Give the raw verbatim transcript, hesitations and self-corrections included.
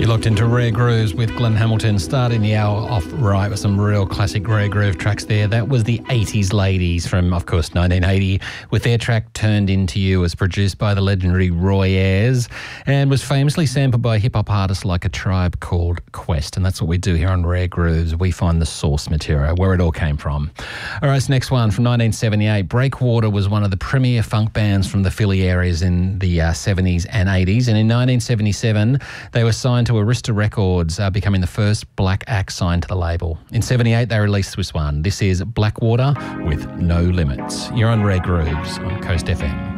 looked into Rare Grooves with Glenn Hamilton, starting the hour off right with some real classic Rare Groove tracks there. That was the eighties Ladies from, of course, nineteen eighty, with their track Turned Into You, was produced by the legendary Roy Ayers and was famously sampled by hip-hop artists like A Tribe Called Quest. And that's what we do here on Rare Grooves. We find the source material, where it all came from. All right, this next one from nineteen seventy-eight. Breakwater was one of the premier funk bands from the Philly areas in the uh, seventies and eighties. And in nineteen seventy-seven, they were signed to Arista Records, uh, becoming the first black act signed to the label. In seventy-eight, they released this one. This is Blackwater with No Limits. You're on Rare Grooves on Coast F M.